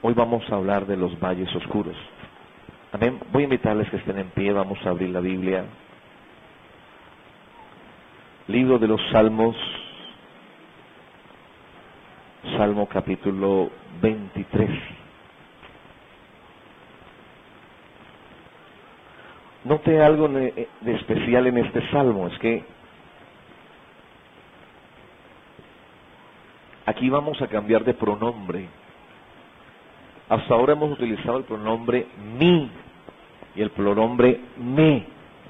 Hoy vamos a hablar de los valles oscuros. Amén. Voy a invitarles que estén en pie, vamos a abrir la Biblia. Libro de los Salmos, Salmo capítulo 23. Note algo de especial en este salmo, es que aquí vamos a cambiar de pronombre. Hasta ahora hemos utilizado el pronombre mi y el pronombre me.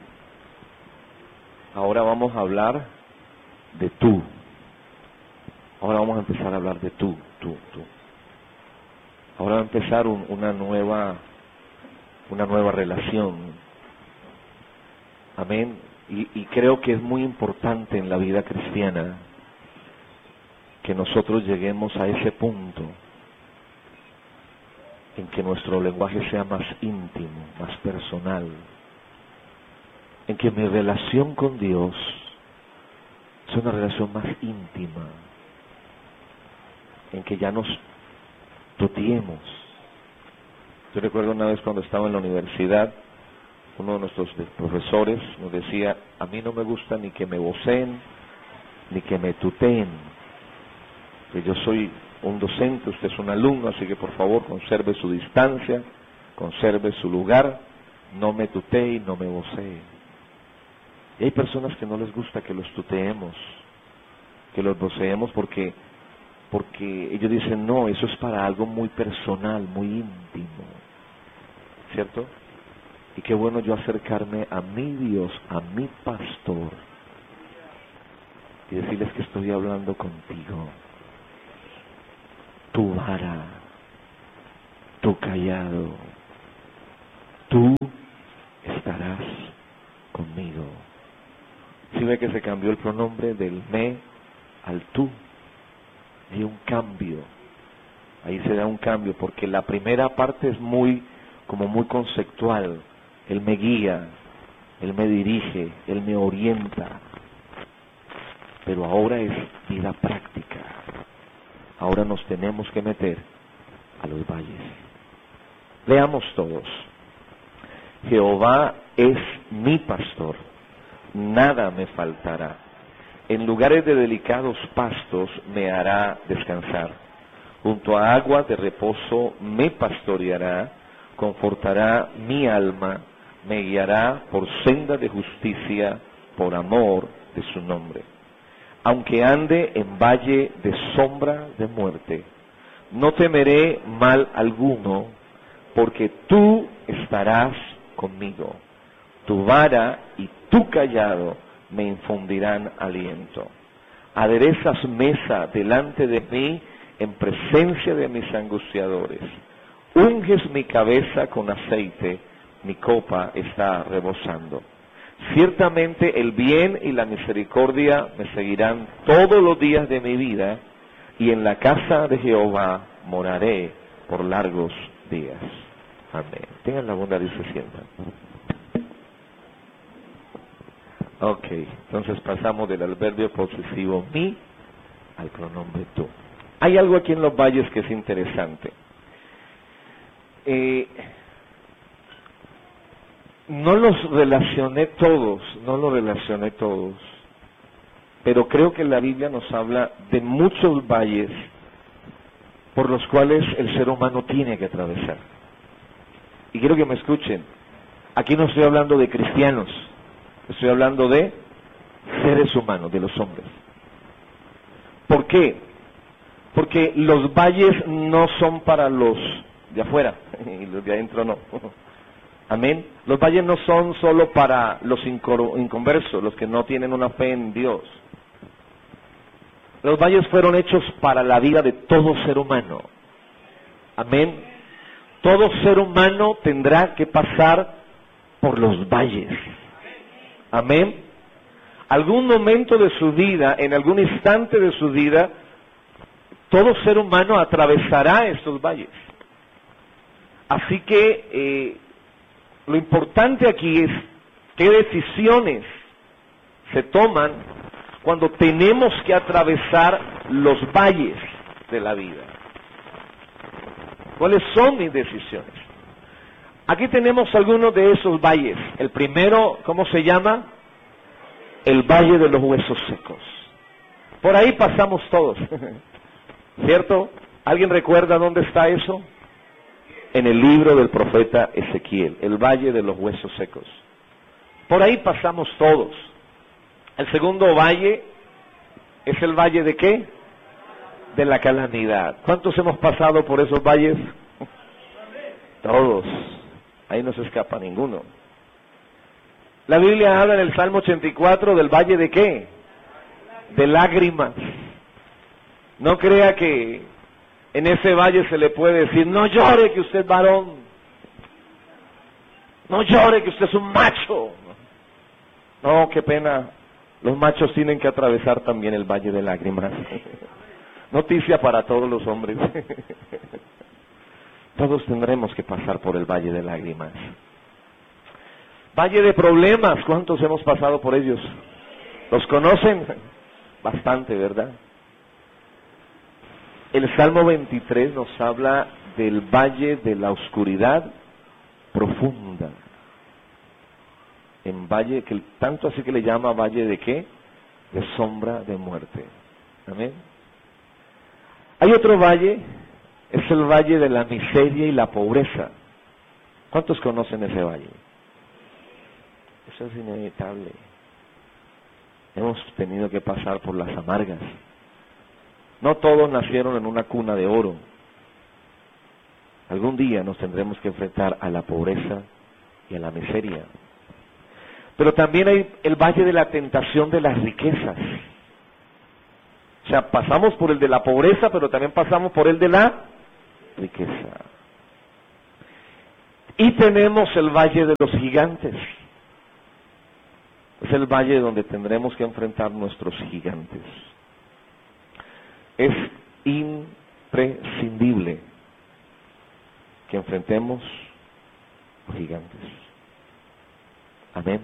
Ahora vamos a hablar de tú. Ahora vamos a empezar a hablar de tú. Ahora va a empezar una nueva relación. Amén. Y creo que es muy importante en la vida cristiana que nosotros lleguemos a ese punto en que nuestro lenguaje sea más íntimo, más personal, en que mi relación con Dios sea una relación más íntima, en que ya nos tuteemos. Yo recuerdo una vez cuando estaba en la universidad, uno de nuestros profesores nos decía: a mí no me gusta ni que me voceen, ni que me tuteen, que yo soy un docente, usted es un alumno, así que por favor conserve su distancia, conserve su lugar, no me tutee y no me vocee. Y hay personas que no les gusta que los tuteemos, que los voceemos porque ellos dicen: no, eso es para algo muy personal, muy íntimo, ¿cierto? Y qué bueno yo acercarme a mi Dios, a mi pastor, y decirles que estoy hablando contigo. Tu vara, tu callado, tú estarás conmigo. ¿Sí ve que se cambió el pronombre del me al tú? Hay un cambio, ahí se da un cambio, porque la primera parte es muy conceptual. Él me guía, Él me dirige, Él me orienta. Pero ahora es vida práctica. Ahora nos tenemos que meter a los valles. Leamos todos. Jehová es mi pastor, nada me faltará. En lugares de delicados pastos me hará descansar. Junto a aguas de reposo me pastoreará, confortará mi alma, me guiará por senda de justicia, por amor de su nombre. Aunque ande en valle de sombra de muerte, no temeré mal alguno, porque tú estarás conmigo. Tu vara y tu callado me infundirán aliento. Aderezas mesa delante de mí en presencia de mis angustiadores. Unges mi cabeza con aceite, mi copa está rebosando. Ciertamente el bien y la misericordia me seguirán todos los días de mi vida, y en la casa de Jehová moraré por largos días. Amén. Tengan la bondad y se sientan. Ok, entonces pasamos del adverbio posesivo mi al pronombre tú. Hay algo aquí en los valles que es interesante. No los relacioné todos, pero creo que la Biblia nos habla de muchos valles por los cuales el ser humano tiene que atravesar. Y quiero que me escuchen, aquí no estoy hablando de cristianos, estoy hablando de seres humanos, de los hombres. ¿Por qué? Porque los valles no son para los de afuera, y los de adentro no. Amén. Los valles no son solo para los inconversos, los que no tienen una fe en Dios. Los valles fueron hechos para la vida de todo ser humano. Amén. Todo ser humano tendrá que pasar por los valles. Amén. Algún momento de su vida, en algún instante de su vida, todo ser humano atravesará estos valles. Así que lo importante aquí es qué decisiones se toman cuando tenemos que atravesar los valles de la vida. ¿Cuáles son mis decisiones? Aquí tenemos algunos de esos valles. El primero, ¿cómo se llama? El valle de los huesos secos. Por ahí pasamos todos, ¿cierto? ¿Alguien recuerda dónde está eso? En el libro del profeta Ezequiel, el valle de los huesos secos. Por ahí pasamos todos. El segundo valle es el valle de ¿qué? De la calamidad. ¿Cuántos hemos pasado por esos valles? Todos. Ahí no se escapa ninguno. La Biblia habla en el Salmo 84 del valle de ¿qué? De lágrimas. No crea que en ese valle se le puede decir, no llore que usted es varón. No llore que usted es un macho. No, qué pena. Los machos tienen que atravesar también el valle de lágrimas. Noticia para todos los hombres. Todos tendremos que pasar por el valle de lágrimas. Valle de problemas, ¿cuántos hemos pasado por ellos? ¿Los conocen? Bastante, ¿verdad? El Salmo 23 nos habla del valle de la oscuridad profunda. En valle, que tanto así que le llama valle de ¿qué? De sombra de muerte. Amén. Hay otro valle, es el valle de la miseria y la pobreza. ¿Cuántos conocen ese valle? Eso es inevitable. Hemos tenido que pasar por las amargas. No todos nacieron en una cuna de oro. Algún día nos tendremos que enfrentar a la pobreza y a la miseria. Pero también hay el valle de la tentación de las riquezas. O sea, pasamos por el de la pobreza, pero también pasamos por el de la riqueza. Y tenemos el valle de los gigantes. Es el valle donde tendremos que enfrentar nuestros gigantes. Es imprescindible que enfrentemos los gigantes. Amén.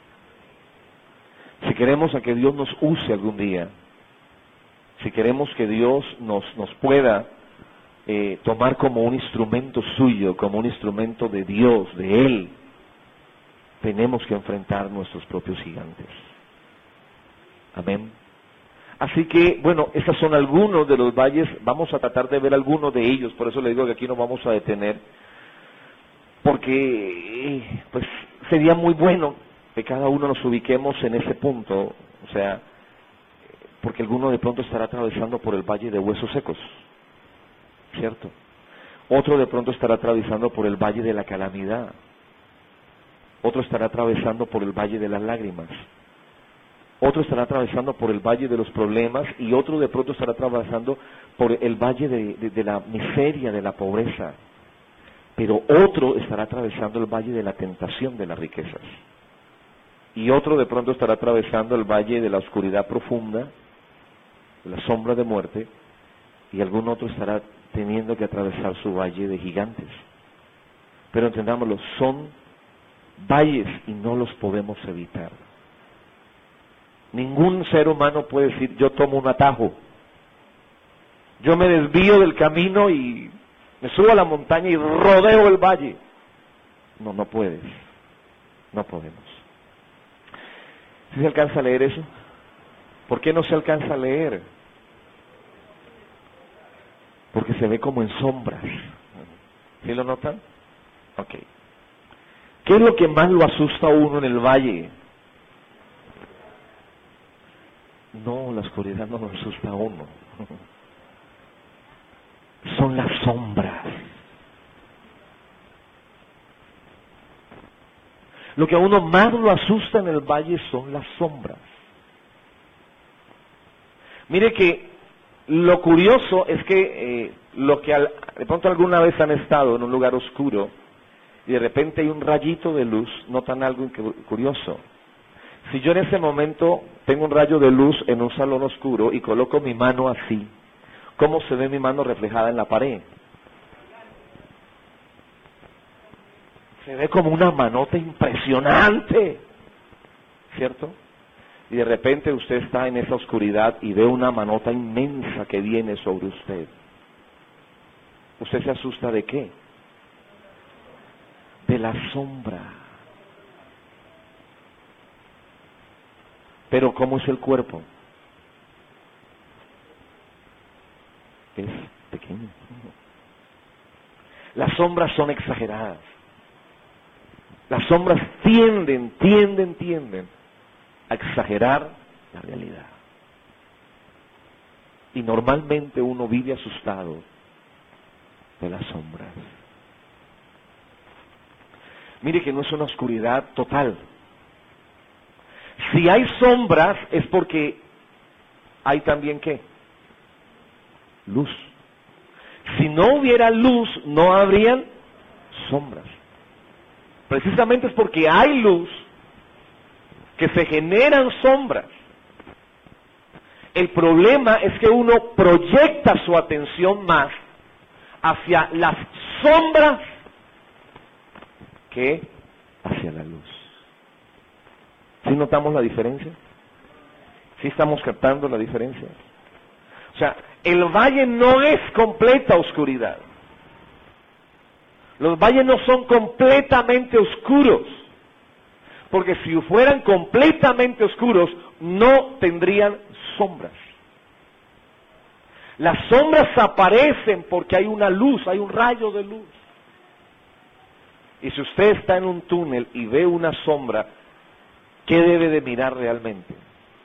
Si queremos a que Dios nos use algún día, si queremos que Dios nos pueda tomar como un instrumento suyo, como un instrumento de Dios, de Él, tenemos que enfrentar nuestros propios gigantes. Amén. Así que, bueno, esos son algunos de los valles, vamos a tratar de ver algunos de ellos, por eso le digo que aquí nos vamos a detener, porque pues sería muy bueno que cada uno nos ubiquemos en ese punto, o sea, porque alguno de pronto estará atravesando por el valle de huesos secos, ¿cierto? Otro de pronto estará atravesando por el valle de la calamidad, otro estará atravesando por el valle de las lágrimas, otro estará atravesando por el valle de los problemas y otro de pronto estará atravesando por el valle de la miseria, de la pobreza, pero otro estará atravesando el valle de la tentación de las riquezas y otro de pronto estará atravesando el valle de la oscuridad profunda, de la sombra de muerte, y algún otro estará teniendo que atravesar su valle de gigantes. Pero entendámoslo, son valles y no los podemos evitar. Ningún ser humano puede decir, yo tomo un atajo, yo me desvío del camino y me subo a la montaña y rodeo el valle. No, no puedes, no podemos. ¿Sí se alcanza a leer eso? ¿Por qué no se alcanza a leer? Porque se ve como en sombras. ¿Sí lo notan? Ok. ¿Qué es lo que más lo asusta a uno en el valle? No, la oscuridad no lo asusta a uno. Son las sombras. Lo que a uno más lo asusta en el valle son las sombras. Mire que lo curioso es que de pronto alguna vez han estado en un lugar oscuro y de repente hay un rayito de luz, notan algo curioso. Si yo en ese momento tengo un rayo de luz en un salón oscuro y coloco mi mano así, ¿cómo se ve mi mano reflejada en la pared? Se ve como una manota impresionante, ¿cierto? Y de repente usted está en esa oscuridad y ve una manota inmensa que viene sobre usted. ¿Usted se asusta de qué? De la sombra. Pero ¿cómo es el cuerpo? Es pequeño. Las sombras son exageradas. Las sombras tienden a exagerar la realidad. Y normalmente uno vive asustado de las sombras. Mire que no es una oscuridad total. Si hay sombras es porque hay también ¿qué? Luz. Si no hubiera luz, no habrían sombras. Precisamente es porque hay luz que se generan sombras. El problema es que uno proyecta su atención más hacia las sombras que hacia la luz. ¿Sí notamos la diferencia? ¿Sí estamos captando la diferencia? O sea, el valle no es completa oscuridad. Los valles no son completamente oscuros, porque si fueran completamente oscuros, no tendrían sombras. Las sombras aparecen porque hay una luz, hay un rayo de luz. Y si usted está en un túnel y ve una sombra, ¿qué debe de mirar realmente?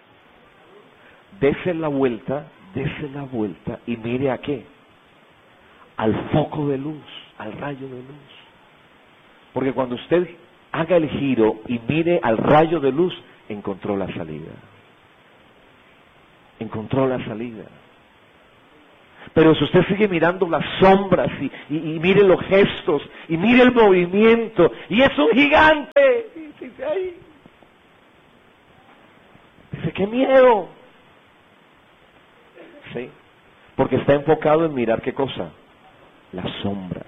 Dese la vuelta y mire a qué. Al foco de luz, al rayo de luz. Porque cuando usted haga el giro y mire al rayo de luz, encontró la salida. Encontró la salida. Pero si usted sigue mirando las sombras y mire los gestos y mire el movimiento y es un gigante, dice, ay, dice, qué miedo. Sí, porque está enfocado en mirar qué cosa, las sombras.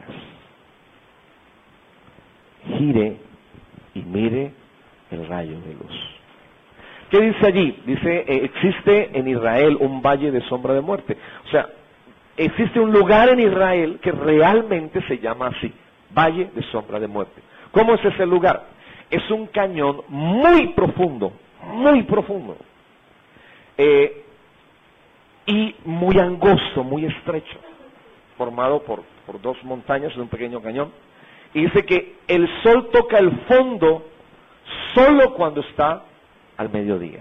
Gire y mire el rayo de luz. ¿Qué dice allí? Dice, existe en Israel un valle de sombra de muerte. O sea, existe un lugar en Israel que realmente se llama así, Valle de Sombra de Muerte. ¿Cómo es ese lugar? Es un cañón muy profundo, y muy angosto, muy estrecho, formado por dos montañas en un pequeño cañón. Y dice que el sol toca el fondo solo cuando está al mediodía.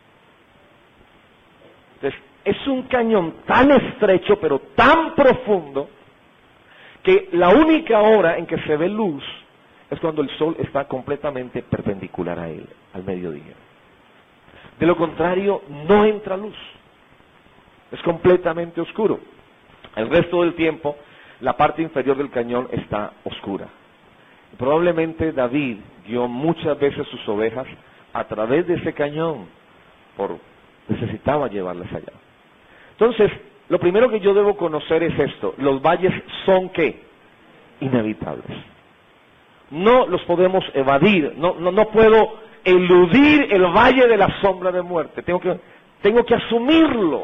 Entonces, es un cañón tan estrecho, pero tan profundo, que la única hora en que se ve luz es cuando el sol está completamente perpendicular a él, al mediodía. De lo contrario, no entra luz. Es completamente oscuro. El resto del tiempo, la parte inferior del cañón está oscura. Probablemente David guió muchas veces sus ovejas a través de ese cañón, necesitaba llevarlas allá. Entonces, lo primero que yo debo conocer es esto: los valles son ¿qué? Inevitables. No los podemos evadir, no puedo eludir el valle de la sombra de muerte, tengo que asumirlo.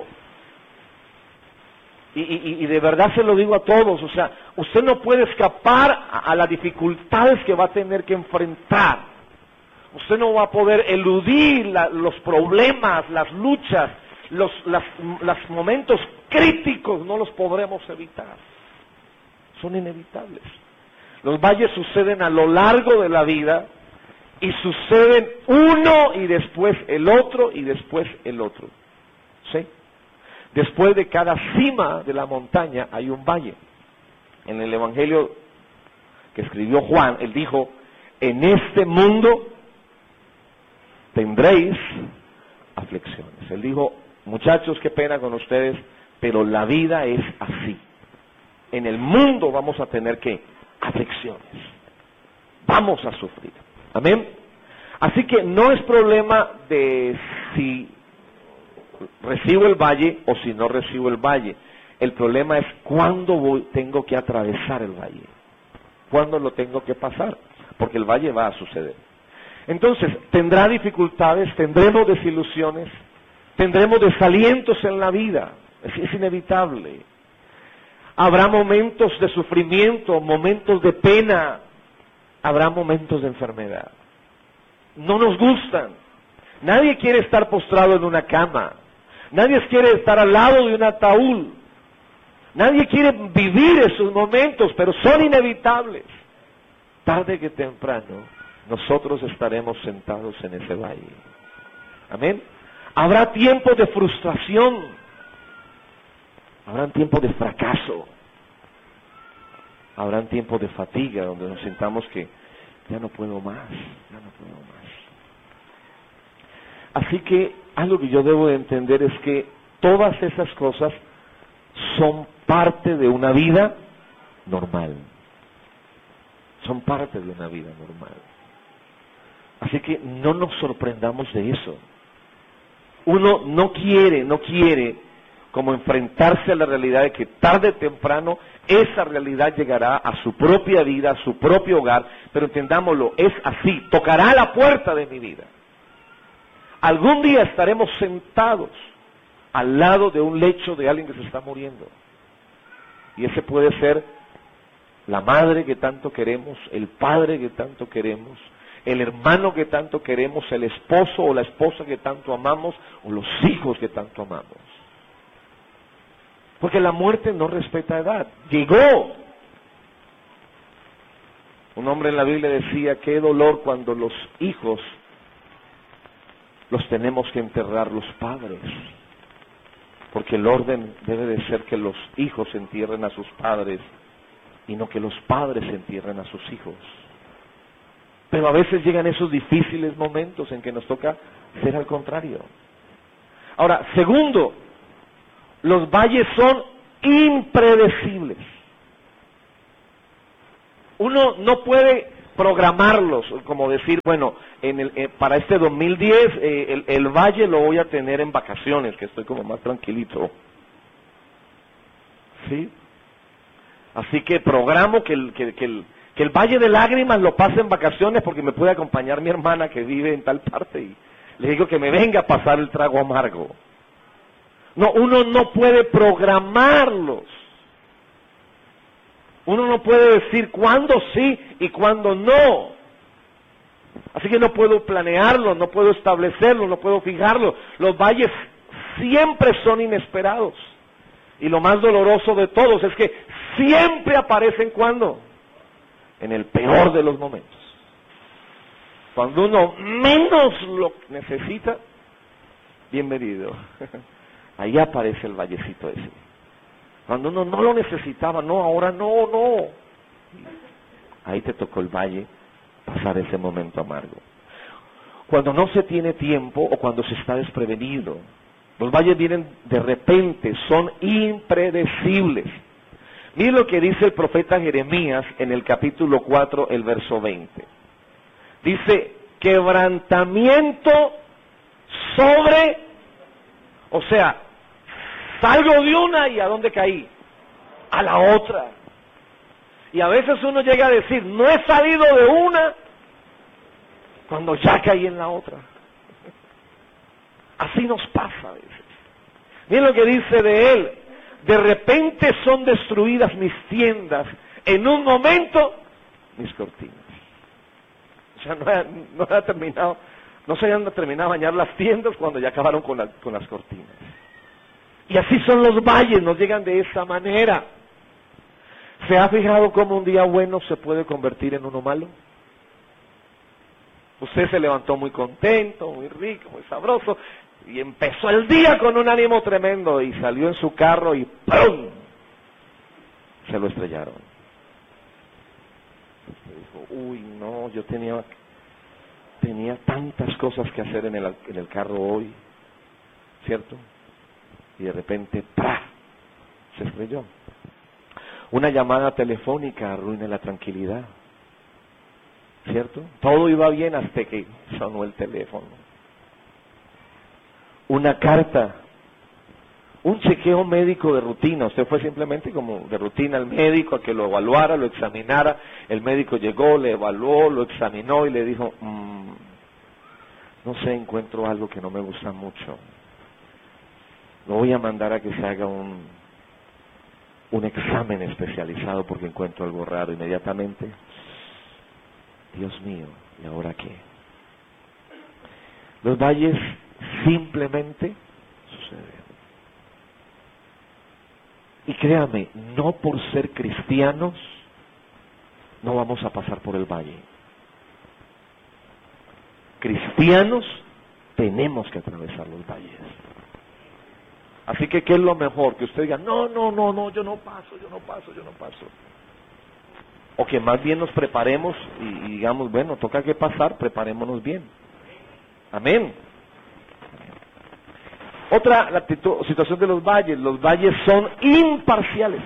Y de verdad se lo digo a todos, o sea, usted no puede escapar a las dificultades que va a tener que enfrentar. Usted no va a poder eludir los problemas, las luchas, los momentos críticos, no los podremos evitar. Son inevitables. Los valles suceden a lo largo de la vida y suceden uno y después el otro y después el otro. ¿Sí? Después de cada cima de la montaña hay un valle. En el Evangelio que escribió Juan, él dijo, en este mundo tendréis aflicciones. Él dijo, muchachos, qué pena con ustedes, pero la vida es así. En el mundo vamos a tener ¿qué? Aflicciones. Vamos a sufrir. Amén. Así que no es problema de si recibo el valle o si no recibo el valle. El problema es cuándo tengo que atravesar el valle. Cuándo lo tengo que pasar. Porque el valle va a suceder. Entonces, tendrá dificultades, tendremos desilusiones, tendremos desalientos en la vida. Es inevitable. Habrá momentos de sufrimiento, momentos de pena, habrá momentos de enfermedad. No nos gustan. Nadie quiere estar postrado en una cama. Nadie quiere estar al lado de un ataúd. Nadie quiere vivir esos momentos, pero son inevitables. Tarde que temprano, nosotros estaremos sentados en ese valle. Amén. Habrá tiempos de frustración. Habrán tiempos de fracaso. Habrán tiempos de fatiga, donde nos sintamos que ya no puedo más, ya no puedo más. Así que algo que yo debo de entender es que todas esas cosas son parte de una vida normal. Son parte de una vida normal. Así que no nos sorprendamos de eso. Uno no quiere como enfrentarse a la realidad de que tarde o temprano esa realidad llegará a su propia vida, a su propio hogar, pero entendámoslo, es así, tocará la puerta de mi vida. Algún día estaremos sentados al lado de un lecho de alguien que se está muriendo. Y ese puede ser la madre que tanto queremos, el padre que tanto queremos, el hermano que tanto queremos, el esposo o la esposa que tanto amamos, o los hijos que tanto amamos. Porque la muerte no respeta edad. Llegó. Un hombre en la Biblia decía, qué dolor cuando los hijos los tenemos que enterrar los padres. Porque el orden debe de ser que los hijos entierren a sus padres y no que los padres entierren a sus hijos. Pero a veces llegan esos difíciles momentos en que nos toca ser al contrario. Ahora, segundo, los valles son impredecibles. Uno no puede programarlos, como decir, bueno, para este 2010 el valle lo voy a tener en vacaciones, que estoy como más tranquilito. ¿Sí? Así que programo que el Valle de Lágrimas lo pase en vacaciones porque me puede acompañar mi hermana que vive en tal parte y le digo que me venga a pasar el trago amargo. No, uno no puede programarlos. Uno no puede decir cuándo sí y cuándo no. Así que no puedo planearlo, no puedo establecerlo, no puedo fijarlo. Los valles siempre son inesperados. Y lo más doloroso de todos es que siempre aparecen cuando, en el peor de los momentos. Cuando uno menos lo necesita, bienvenido. Ahí aparece el vallecito ese. Cuando uno no lo necesitaba, no, ahora no. Ahí te tocó el valle pasar ese momento amargo. Cuando no se tiene tiempo o cuando se está desprevenido, los valles vienen de repente, son impredecibles. Miren lo que dice el profeta Jeremías en el capítulo 4, el verso 20. Dice, quebrantamiento sobre, o sea, salgo de una y ¿a dónde caí? A la otra. Y a veces uno llega a decir, no he salido de una cuando ya caí en la otra. Así nos pasa a veces. Miren lo que dice de él. De repente son destruidas mis tiendas. En un momento, mis cortinas. O sea, no se habían terminado de bañar las tiendas cuando ya acabaron con las cortinas. Y así son los valles, nos llegan de esa manera. ¿Se ha fijado cómo un día bueno se puede convertir en uno malo? Usted se levantó muy contento, muy rico, muy sabroso, y empezó el día con un ánimo tremendo, y salió en su carro y ¡pum! Se lo estrellaron. Dijo, uy, no, yo tenía tantas cosas que hacer en el carro hoy, ¿cierto? Y de repente, ¡pra!, se estrelló. Una llamada telefónica arruina la tranquilidad, ¿cierto? Todo iba bien hasta que sonó el teléfono. Una carta, un chequeo médico de rutina. Usted fue simplemente como de rutina al médico a que lo evaluara, lo examinara. El médico llegó, le evaluó, lo examinó y le dijo, no sé, encuentro algo que no me gusta mucho. Lo voy a mandar a que se haga un un examen especializado porque encuentro algo raro inmediatamente. Dios mío, ¿y ahora qué? Los valles simplemente suceden. Y créame, no por ser cristianos no vamos a pasar por el valle. Cristianos tenemos que atravesar los valles. Así que, ¿qué es lo mejor? Que usted diga, no, yo no paso. O que más bien nos preparemos y digamos, bueno, toca que pasar, preparémonos bien. Amén. Otra situación de los valles son imparciales.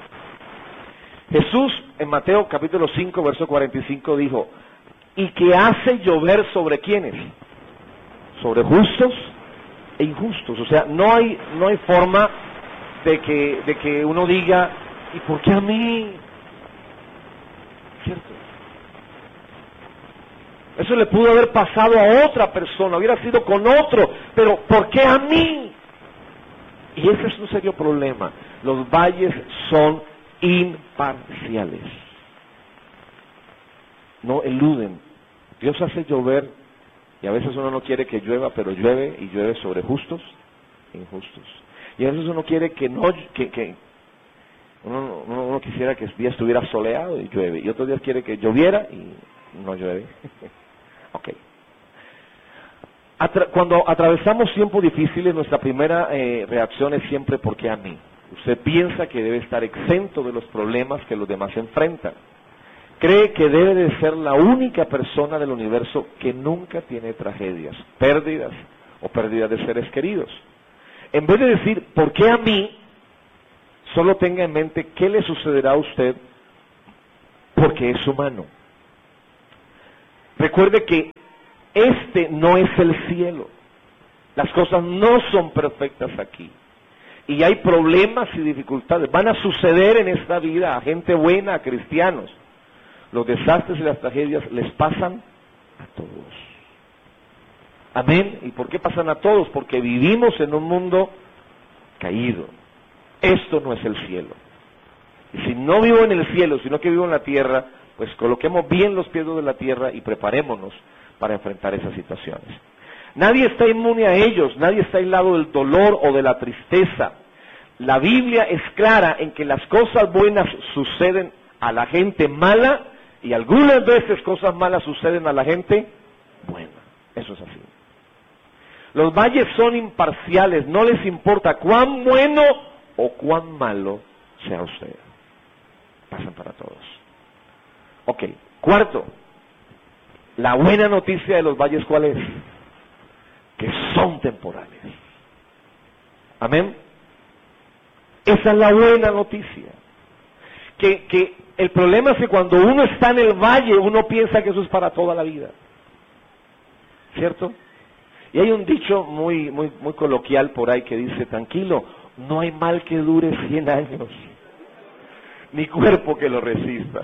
Jesús en Mateo capítulo 5, verso 45 dijo, ¿y que hace llover sobre quiénes? Sobre justos e injustos. O sea, no hay forma de que uno diga, ¿y por qué a mí? ¿Cierto? Eso le pudo haber pasado a otra persona, hubiera sido con otro, pero ¿por qué a mí? Y ese es un serio problema. Los valles son imparciales. No eluden. Dios hace llover, y a veces uno no quiere que llueva, pero llueve, y llueve sobre justos e injustos. Y a veces uno quiere que no, uno quisiera que el día estuviera soleado y llueve, y otros días quiere que lloviera y no llueve. Ok. Cuando atravesamos tiempos difíciles, nuestra primera reacción es siempre ¿por qué a mí? Usted piensa que debe estar exento de los problemas que los demás enfrentan. Cree que debe de ser la única persona del universo que nunca tiene tragedias, pérdidas o pérdidas de seres queridos. En vez de decir ¿por qué a mí?, solo tenga en mente qué le sucederá a usted porque es humano. Recuerde que este no es el cielo. Las cosas no son perfectas aquí. Y hay problemas y dificultades. Van a suceder en esta vida a gente buena, a cristianos. Los desastres y las tragedias les pasan a todos. Amén. ¿Y por qué pasan a todos? Porque vivimos en un mundo caído. Esto no es el cielo. Y si no vivo en el cielo, sino que vivo en la tierra, pues coloquemos bien los pies de la tierra y preparémonos para enfrentar esas situaciones. Nadie está inmune a ellos, nadie está aislado del dolor o de la tristeza. La Biblia es clara en que las cosas buenas suceden a la gente mala y algunas veces cosas malas suceden a la gente buena. Eso es así. Los valles son imparciales, no les importa cuán bueno o cuán malo sea usted. Pasan para todos. Ok, cuarto, la buena noticia de los valles, ¿cuál es? Que son temporales. Amén. Esa es la buena noticia. Que el problema es que cuando uno está en el valle, uno piensa que eso es para toda la vida. ¿Cierto? Y hay un dicho muy coloquial por ahí que dice, tranquilo, no hay mal que dure 100 años, ni cuerpo que lo resista.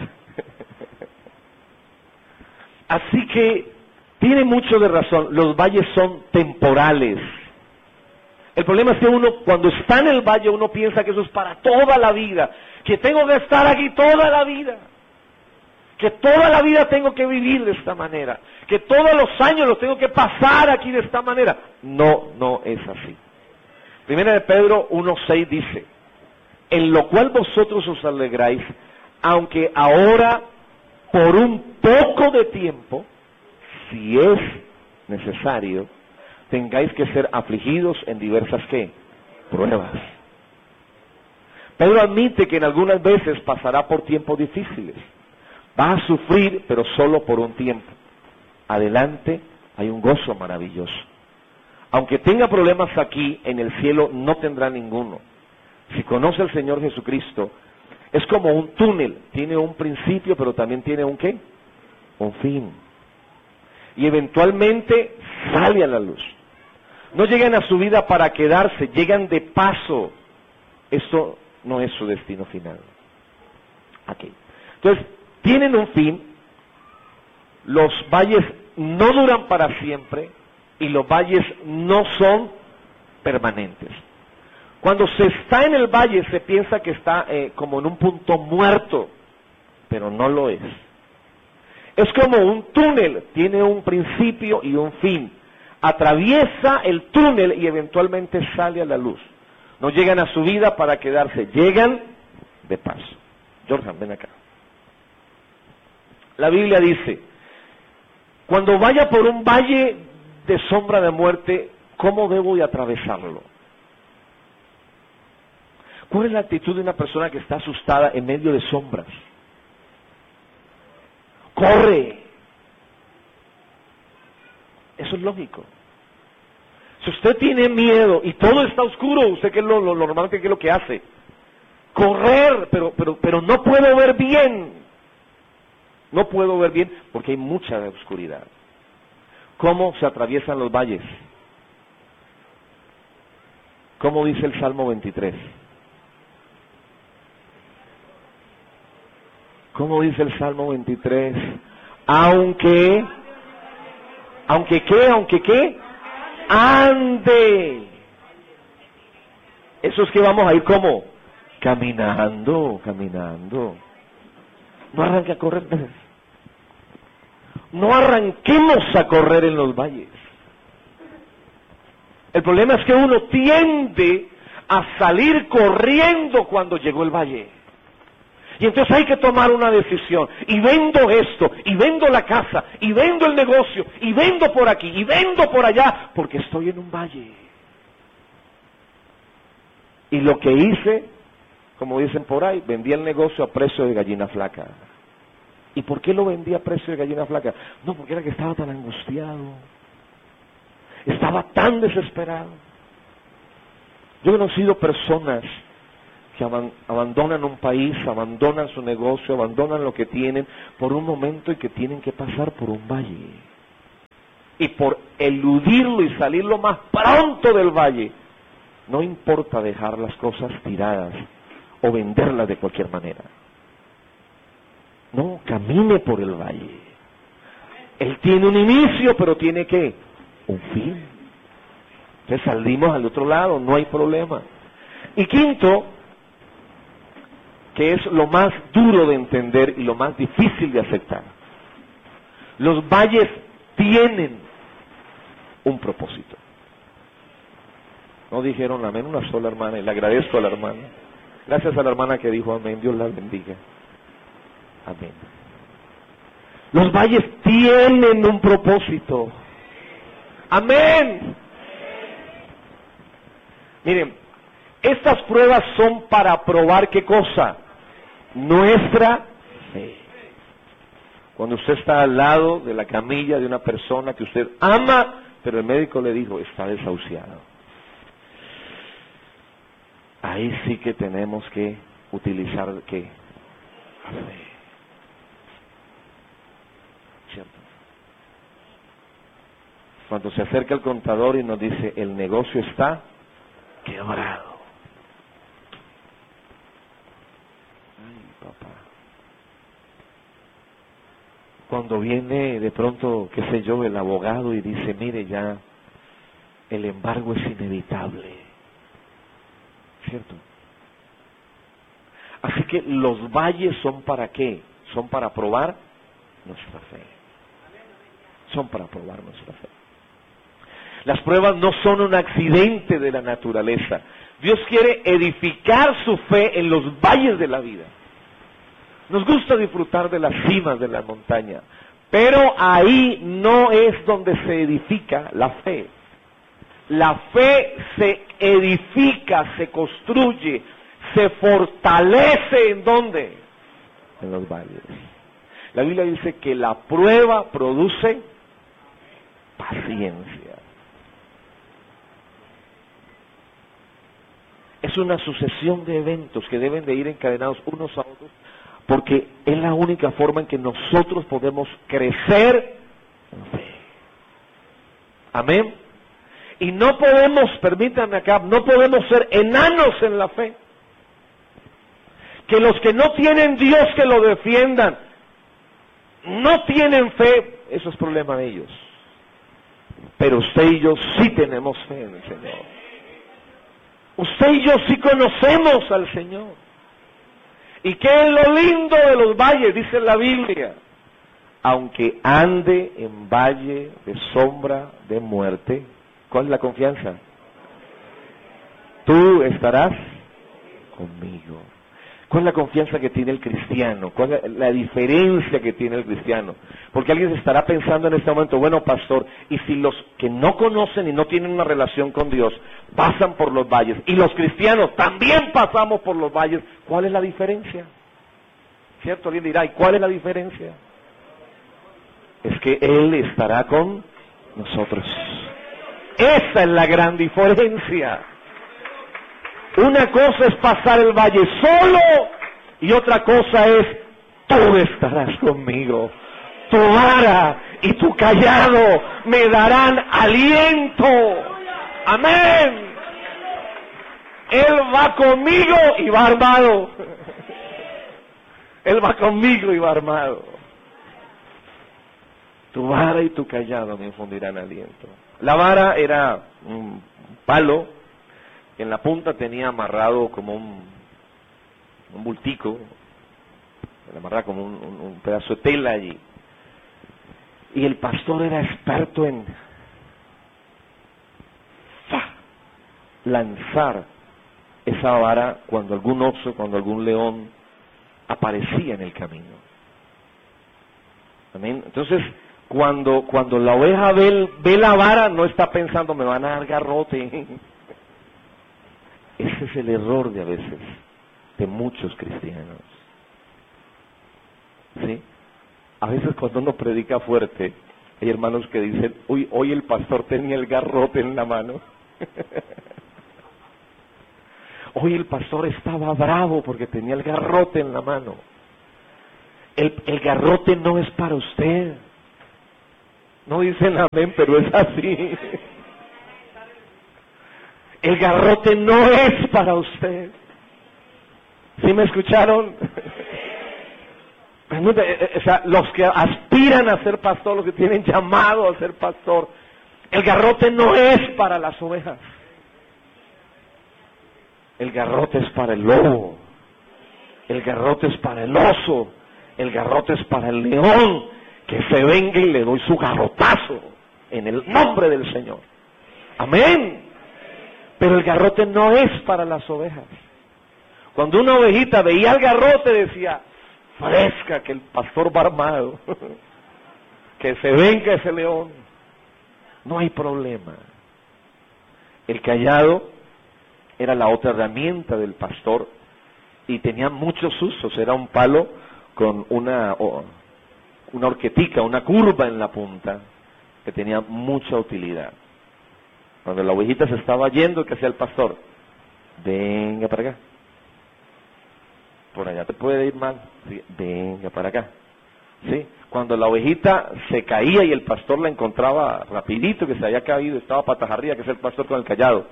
Así que tiene mucho de razón, los valles son temporales. El problema es que uno, cuando está en el valle, uno piensa que eso es para toda la vida, que tengo que estar aquí toda la vida, que toda la vida tengo que vivir de esta manera, que todos los años los tengo que pasar aquí de esta manera. No es así. Primera de Pedro 1:6 dice, en lo cual vosotros os alegráis, aunque ahora por un poco de tiempo, si es necesario, tengáis que ser afligidos en diversas ¿qué? Pruebas. Pedro admite que en algunas veces pasará por tiempos difíciles. Va a sufrir, pero solo por un tiempo. Adelante hay un gozo maravilloso. Aunque tenga problemas aquí, en el cielo no tendrá ninguno. Si conoce al Señor Jesucristo, es como un túnel, tiene un principio, pero también tiene un ¿qué? Un fin. Y eventualmente sale a la luz. No llegan a su vida para quedarse, llegan de paso. Esto no es su destino final. Aquí. Entonces, tienen un fin, los valles no duran para siempre y los valles no son permanentes. Cuando se está en el valle se piensa que está como en un punto muerto, pero no lo es. Es como un túnel, tiene un principio y un fin. Atraviesa el túnel y eventualmente sale a la luz. No llegan a su vida para quedarse, llegan de paso. Jordan, ven acá. La Biblia dice, cuando vaya por un valle de sombra de muerte, ¿cómo debo de atravesarlo? ¿Cuál es la actitud de una persona que está asustada en medio de sombras? ¡Corre! Eso es lógico. Si usted tiene miedo y todo está oscuro, ¿usted qué es lo normalmente qué es lo que hace? Correr, pero no puedo ver bien. No puedo ver bien porque hay mucha oscuridad. ¿Cómo se atraviesan los valles? ¿Cómo dice el Salmo 23? ¿Cómo dice el Salmo 23? Aunque qué, ande. Eso es que vamos a ir como caminando. No arranque a correr. No arranquemos a correr en los valles. El problema es que uno tiende a salir corriendo cuando llegó el valle. Y entonces hay que tomar una decisión. Y vendo esto, y vendo la casa, y vendo el negocio, y vendo por aquí, y vendo por allá, porque estoy en un valle. Y lo que hice, como dicen por ahí, vendí el negocio a precio de gallina flaca. ¿Y por qué lo vendí a precio de gallina flaca? No, porque era que estaba tan angustiado. Estaba tan desesperado. Yo he conocido personas que abandonan un país, abandonan su negocio, abandonan lo que tienen por un momento y que tienen que pasar por un valle. Y por eludirlo y salir lo más pronto del valle, no importa dejar las cosas tiradas o venderlas de cualquier manera. No, camine por el valle. Él tiene un inicio, pero tiene ¿qué? Un fin. Entonces salimos al otro lado, no hay problema. Y quinto, que es lo más duro de entender y lo más difícil de aceptar. Los valles tienen un propósito. No dijeron amén una sola hermana, y le agradezco a la hermana. Gracias a la hermana que dijo amén, Dios la bendiga. Amén. Los valles tienen un propósito. Amén. Miren, estas pruebas son para probar ¿qué cosa? Nuestra fe. Cuando usted está al lado de la camilla de una persona que usted ama, pero el médico le dijo, está desahuciado. Ahí sí que tenemos que utilizar ¿qué? La fe. ¿Cierto? Cuando se acerca el contador y nos dice, el negocio está quebrado. Ay, papá. Cuando viene de pronto, qué sé yo, el abogado y dice, mire ya, el embargo es inevitable. ¿Cierto? Así que los valles son para qué? Son para probar nuestra fe. Son para probar nuestra fe. Las pruebas no son un accidente de la naturaleza. Dios quiere edificar su fe en los valles de la vida. Nos gusta disfrutar de las cimas de la montaña, pero ahí no es donde se edifica la fe. La fe se edifica, se construye, se fortalece ¿en dónde? En los valles. La Biblia dice que la prueba produce paciencia. Es una sucesión de eventos que deben de ir encadenados unos a otros, porque es la única forma en que nosotros podemos crecer en fe. Amén. Y no podemos, permítanme acá, no podemos ser enanos en la fe. Que los que no tienen Dios que lo defiendan, no tienen fe, eso es problema de ellos. Pero usted y yo sí tenemos fe en el Señor. Usted y yo sí conocemos al Señor. ¿Y qué es lo lindo de los valles? Dice la Biblia. Aunque ande en valle de sombra de muerte, ¿cuál es la confianza? Tú estarás conmigo. ¿Cuál es la confianza que tiene el cristiano? ¿Cuál es la diferencia que tiene el cristiano? Porque alguien se estará pensando en este momento, bueno, pastor, y si los que no conocen y no tienen una relación con Dios pasan por los valles, y los cristianos también pasamos por los valles, ¿cuál es la diferencia? ¿Cierto? Alguien dirá, ¿y cuál es la diferencia? Es que Él estará con nosotros. Esa es la gran diferencia. Una cosa es pasar el valle solo y otra cosa es, tú estarás conmigo. Tu vara y tu callado me darán aliento. Amén. Él va conmigo y va armado. Él va conmigo y va armado. Tu vara y tu callado me infundirán aliento. La vara era un palo. En la punta tenía amarrado como un bultico, amarraba como un pedazo de tela allí. Y el pastor era experto en lanzar esa vara cuando algún oso, cuando algún león aparecía en el camino. Amén. Entonces, cuando la oveja ve la vara, no está pensando, me van a dar garrote. Ese es el error de a veces, de muchos cristianos. ¿Sí? A veces cuando uno predica fuerte, hay hermanos que dicen, uy, hoy el pastor tenía el garrote en la mano. Hoy el pastor estaba bravo porque tenía el garrote en la mano. El garrote no es para usted. No dicen amén, pero es así. El garrote no es para usted. ¿Sí me escucharon? O sea, los que aspiran a ser pastor, los que tienen llamado a ser pastor, el garrote no es para las ovejas. El garrote es para el lobo. El garrote es para el oso. El garrote es para el león. Que se venga y le doy su garrotazo en el nombre del Señor. Amén. Pero el garrote no es para las ovejas. Cuando una ovejita veía el garrote decía, fresca que el pastor va armado, que se venga ese león. No hay problema. El callado era la otra herramienta del pastor y tenía muchos usos. Era un palo con una horquetica, una curva en la punta que tenía mucha utilidad. Cuando la ovejita se estaba yendo, ¿qué hacía el pastor? Venga para acá. Por allá te puede ir mal. Sí, venga para acá. ¿Sí? Cuando la ovejita se caía y el pastor la encontraba rapidito, que se había caído, estaba patas arriba, que es el pastor con el callado.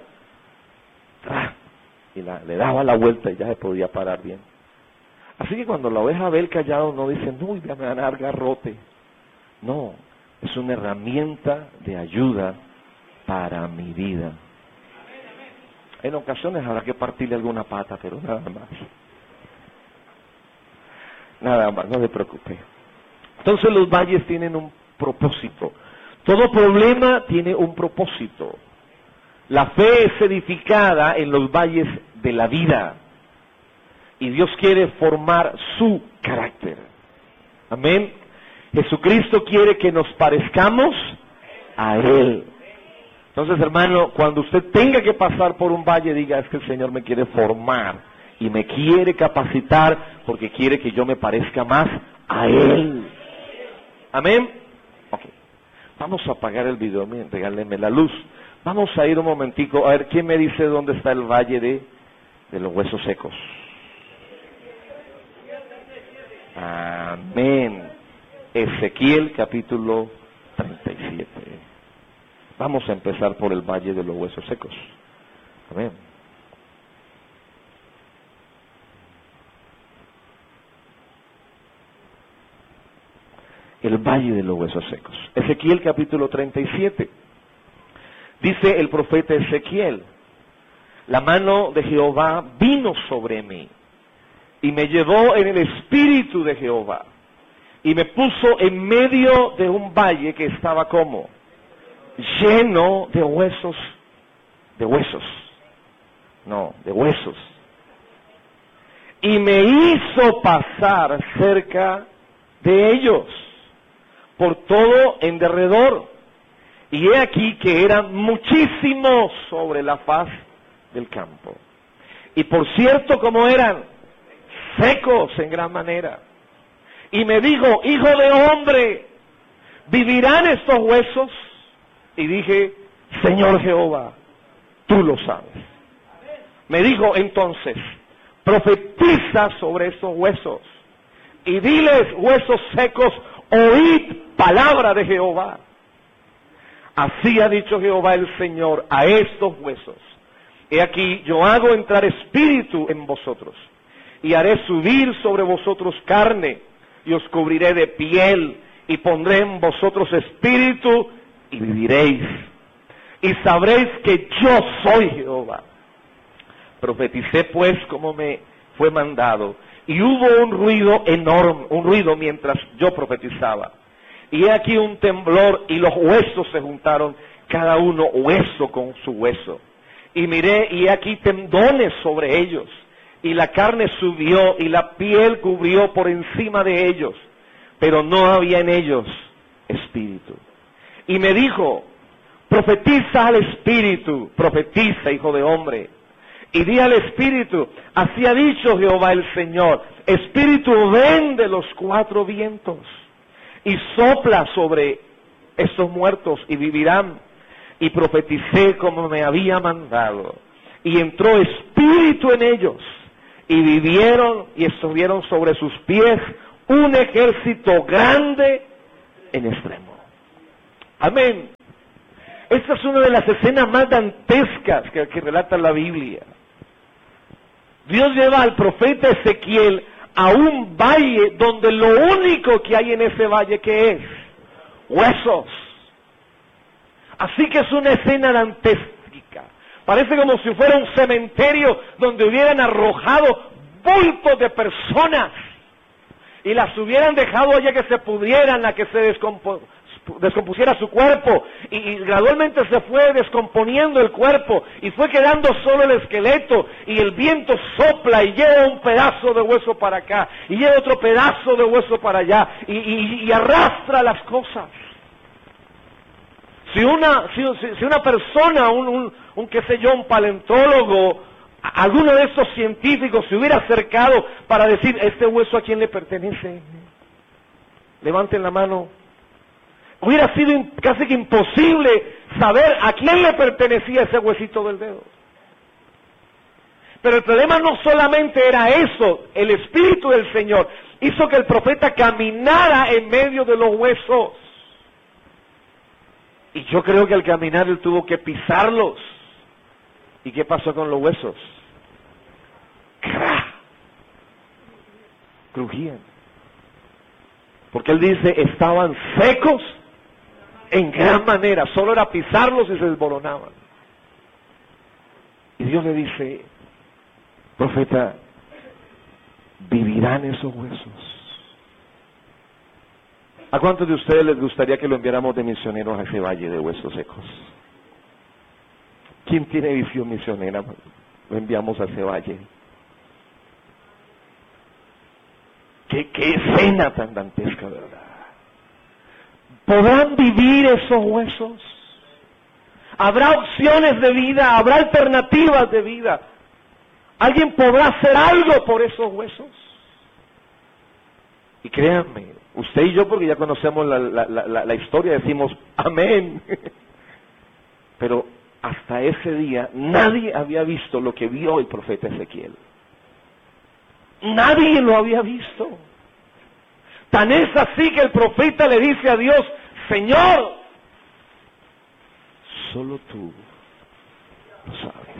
Y le daba la vuelta y ya se podía parar bien. Así que cuando la oveja ve el callado no dice, no, ya me van a dar garrote. No, es una herramienta de ayuda para mi vida. En ocasiones habrá que partirle alguna pata, pero nada más. Nada más, no se preocupe. Entonces los valles tienen un propósito. Todo problema tiene un propósito. La fe es edificada en los valles de la vida. Y Dios quiere formar su carácter. Amén. Jesucristo quiere que nos parezcamos a Él. Entonces, hermano, cuando usted tenga que pasar por un valle, diga, es que el Señor me quiere formar y me quiere capacitar porque quiere que yo me parezca más a Él. Amén. Ok. Vamos a apagar el video, regálenme la luz. Vamos a ir un momentico, a ver, ¿quién me dice dónde está el valle de los huesos secos? Amén. Ezequiel capítulo 37. Vamos a empezar por el valle de los huesos secos. Amén. El valle de los huesos secos. Ezequiel capítulo 37. Dice el profeta Ezequiel, la mano de Jehová vino sobre mí y me llevó en el espíritu de Jehová y me puso en medio de un valle que estaba como lleno de huesos, de huesos. Y me hizo pasar cerca de ellos, por todo en derredor. Y he aquí que eran muchísimos sobre la faz del campo. Y por cierto, como eran secos en gran manera. Y me dijo, hijo de hombre, ¿vivirán estos huesos? Y dije, Señor Jehová, tú lo sabes. Me dijo entonces, profetiza sobre estos huesos y diles, huesos secos, oíd palabra de Jehová. Así ha dicho Jehová el Señor a estos huesos. He aquí, yo hago entrar espíritu en vosotros y haré subir sobre vosotros carne y os cubriré de piel y pondré en vosotros espíritu y viviréis. Y sabréis que yo soy Jehová. Profeticé pues como me fue mandado. Y hubo un ruido enorme, un ruido mientras yo profetizaba. Y he aquí un temblor y los huesos se juntaron, cada uno hueso con su hueso. Y miré y he aquí tendones sobre ellos. Y la carne subió y la piel cubrió por encima de ellos. Pero no había en ellos espíritu. Y me dijo, profetiza al espíritu, profetiza, hijo de hombre. Y di al espíritu, así ha dicho Jehová el Señor, espíritu, ven de los cuatro vientos y sopla sobre estos muertos y vivirán. Y profeticé como me había mandado. Y entró espíritu en ellos y vivieron y estuvieron sobre sus pies un ejército grande en extremo. Amén. Esta es una de las escenas más dantescas que relata la Biblia. Dios lleva al profeta Ezequiel a un valle donde lo único que hay en ese valle, ¿qué es? Huesos. Así que es una escena dantesca. Parece como si fuera un cementerio donde hubieran arrojado bultos de personas y las hubieran dejado allá que se pudrieran, a que se descompusiera su cuerpo, y gradualmente se fue descomponiendo el cuerpo y fue quedando solo el esqueleto, y el viento sopla y lleva un pedazo de hueso para acá y lleva otro pedazo de hueso para allá y arrastra las cosas. Si una persona, un qué sé yo, un paleontólogo, alguno de estos científicos se hubiera acercado para decir, ¿este hueso a quién le pertenece? Levanten la mano. Hubiera sido casi que imposible saber a quién le pertenecía ese huesito del dedo. Pero el problema no solamente era eso, el Espíritu del Señor hizo que el profeta caminara en medio de los huesos. Y yo creo que al caminar él tuvo que pisarlos. ¿Y qué pasó con los huesos? ¡Cra! Crujían. Porque él dice, estaban secos en gran manera, solo era pisarlos y se desmoronaban. Y Dios le dice, profeta, ¿vivirán esos huesos? ¿A cuántos de ustedes les gustaría que lo enviáramos de misioneros a ese valle de huesos secos? ¿Quién tiene visión misionera? Lo enviamos a ese valle. ¿Qué escena tan dantesca, verdad? ¿Podrán vivir esos huesos? ¿Habrá opciones de vida? ¿Habrá alternativas de vida? ¿Alguien podrá hacer algo por esos huesos? Y créanme, usted y yo, porque ya conocemos la historia, decimos amén. Pero hasta ese día nadie había visto lo que vio el profeta Ezequiel. Nadie lo había visto. Tan es así que el profeta le dice a Dios, Señor, solo tú lo sabes.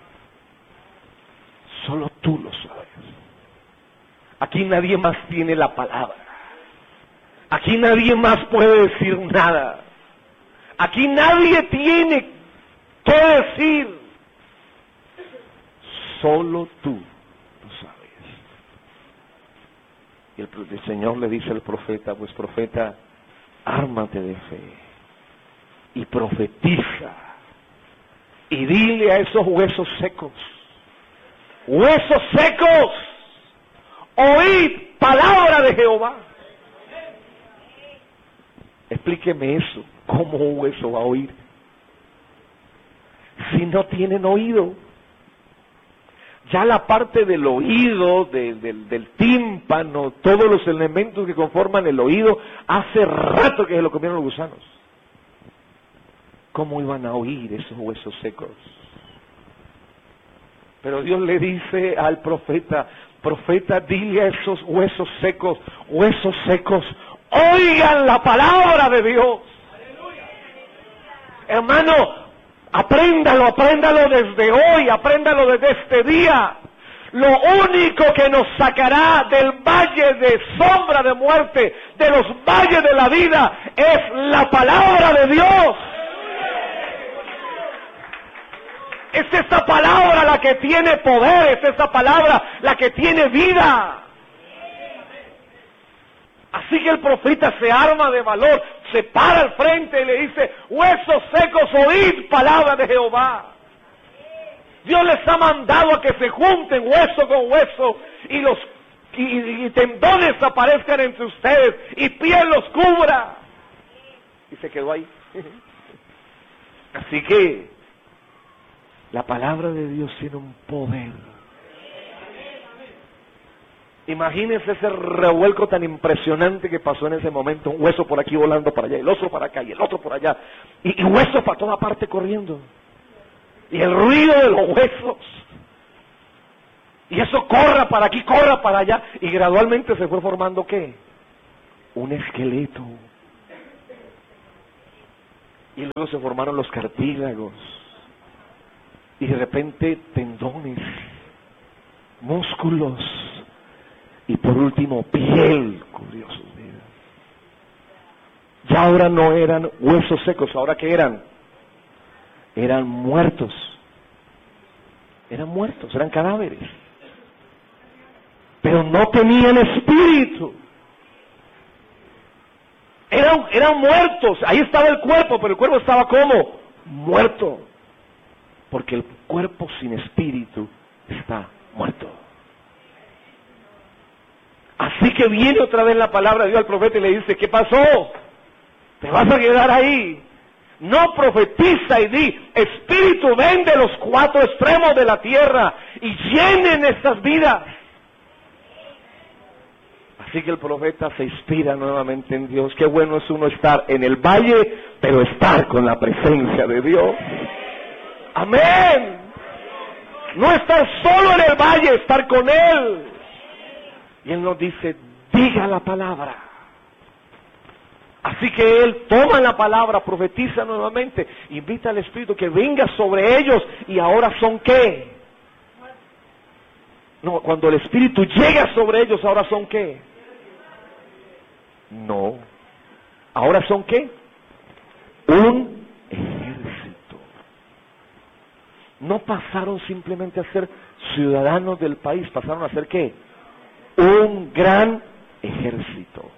Solo tú lo sabes. Aquí nadie más tiene la palabra. Aquí nadie más puede decir nada. Aquí nadie tiene que decir. solo tú lo sabes. Y el Señor le dice al profeta, pues profeta, ármate de fe y profetiza y dile a esos huesos secos, oíd palabra de Jehová. Explíqueme eso, ¿cómo un hueso va a oír si no tienen oído? Ya la parte del oído, del tímpano, todos los elementos que conforman el oído, hace rato que se lo comieron los gusanos. ¿Cómo iban a oír esos huesos secos? Pero Dios le dice al profeta, profeta, dile a esos huesos secos, oigan la palabra de Dios. Hermano, apréndalo desde hoy, apréndalo desde este día. Lo único que nos sacará del valle de sombra de muerte, de los valles de la vida, es la palabra de Dios. Es esta palabra la que tiene poder, es esta palabra la que tiene vida. Así que el profeta se arma de valor, se para al frente y le dice, huesos secos, oíd palabra de Jehová. Dios les ha mandado a que se junten hueso con hueso y tendones aparezcan entre ustedes y piel los cubra. Y se quedó ahí. Así que la palabra de Dios tiene un poder. Imagínense ese revuelco tan impresionante que pasó en ese momento, un hueso por aquí volando para allá, el otro para acá y el otro por allá, y huesos para toda parte corriendo, y el ruido de los huesos, y eso corra para aquí, corra para allá, y gradualmente se fue formando ¿qué? Un esqueleto, y luego se formaron los cartílagos, y de repente tendones, músculos, y por último, piel cubrió sus vidas. Ya ahora no eran huesos secos, ¿ahora qué eran? Eran muertos. Eran cadáveres. Pero no tenían espíritu. Eran muertos. Ahí estaba el cuerpo, pero el cuerpo estaba ¿cómo? Muerto. Porque el cuerpo sin espíritu está muerto. Así que viene otra vez la palabra de Dios al profeta y le dice, ¿qué pasó? ¿Te vas a quedar ahí? No, profetiza y di, Espíritu, ven de los cuatro extremos de la tierra y llenen estas vidas. Así que el profeta se inspira nuevamente en Dios. Qué bueno es uno estar en el valle, pero estar con la presencia de Dios. Amén. No estar solo en el valle, estar con Él. Y Él nos dice, diga la palabra. Así que Él toma la palabra, profetiza nuevamente, invita al Espíritu que venga sobre ellos y ahora son ¿qué? No, cuando el Espíritu llega sobre ellos, ahora son ¿qué? No. ¿Ahora son qué? Un ejército. No pasaron simplemente a ser ciudadanos del país, pasaron a ser ¿qué? Un gran ejército.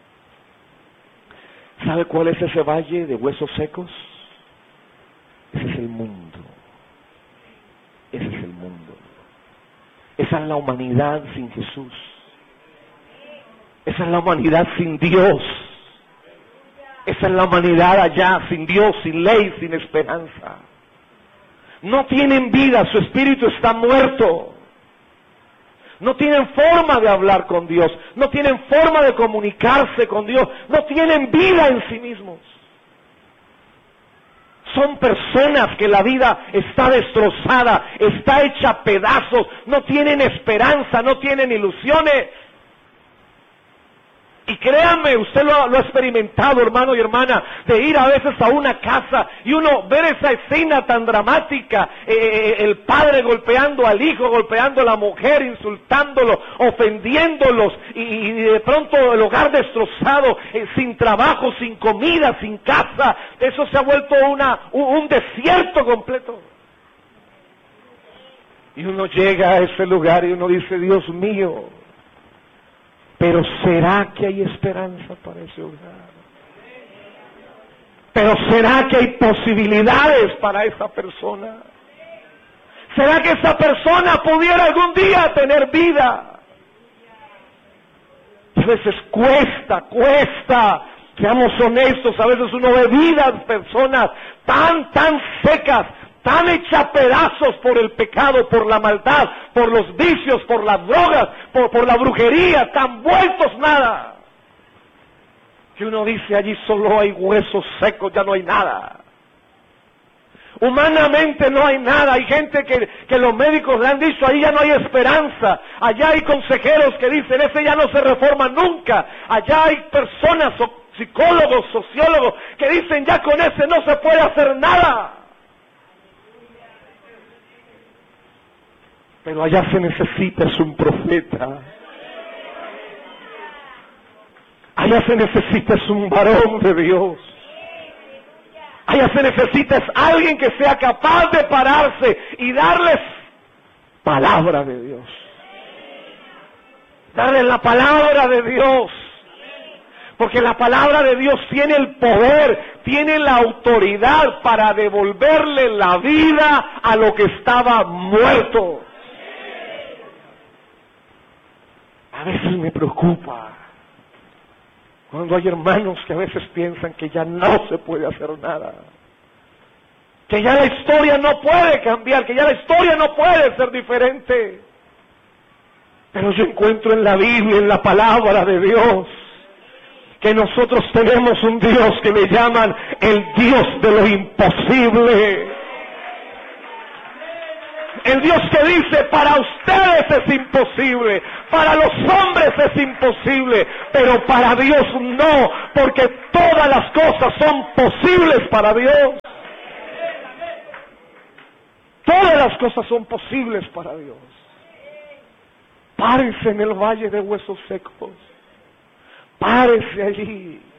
¿Sabe cuál es ese valle de huesos secos? Ese es el mundo. Ese es el mundo. Esa es la humanidad sin Jesús. Esa es la humanidad sin Dios. Esa es la humanidad allá, sin Dios, sin ley, sin esperanza. No tienen vida, su espíritu está muerto. No tienen forma de hablar con Dios, no tienen forma de comunicarse con Dios, no tienen vida en sí mismos. Son personas que la vida está destrozada, está hecha a pedazos, no tienen esperanza, no tienen ilusiones. Y créanme, usted lo ha experimentado, hermano y hermana, de ir a veces a una casa y uno ver esa escena tan dramática, el padre golpeando al hijo, golpeando a la mujer, insultándolo, ofendiéndolos, y de pronto el hogar destrozado, sin trabajo, sin comida, sin casa. Eso se ha vuelto un desierto completo. Y uno llega a ese lugar y uno dice, Dios mío, pero ¿será que hay esperanza para ese lugar? ¿Pero será que hay posibilidades para esa persona? ¿Será que esa persona pudiera algún día tener vida? A veces cuesta, seamos honestos, a veces uno ve vidas, personas tan secas, tan hechas pedazos por el pecado, por la maldad, por los vicios, por las drogas, por la brujería, tan vueltos nada, que uno dice, allí solo hay huesos secos, ya no hay nada. Humanamente no hay nada. Hay gente que los médicos le han dicho, ahí ya no hay esperanza. Allá hay consejeros que dicen, ese ya no se reforma nunca. Allá hay personas, psicólogos, sociólogos, que dicen, ya con ese no se puede hacer nada. Pero allá se necesita es un profeta. Allá se necesita es un varón de Dios. Allá se necesita es alguien que sea capaz de pararse y darles palabra de Dios. Darles la palabra de Dios. Porque la palabra de Dios tiene el poder, tiene la autoridad para devolverle la vida a lo que estaba muerto. A veces me preocupa cuando hay hermanos que a veces piensan que ya no se puede hacer nada, que ya la historia no puede cambiar, que ya la historia no puede ser diferente. Pero yo encuentro en la Biblia, en la palabra de Dios, que nosotros tenemos un Dios que le llaman el Dios de lo imposible. El Dios que dice, para ustedes es imposible, para los hombres es imposible, pero para Dios no, porque todas las cosas son posibles para Dios. Todas las cosas son posibles para Dios. Párese en el valle de huesos secos. Párese allí.